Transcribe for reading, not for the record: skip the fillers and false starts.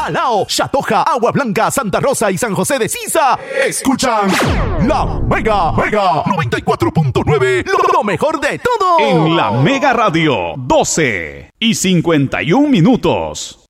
Balao, Chatoja, Agua Blanca, Santa Rosa y San José de Sisa escuchan La Mega 94.9, lo mejor de todo. En La Mega Radio, 12:51 minutos.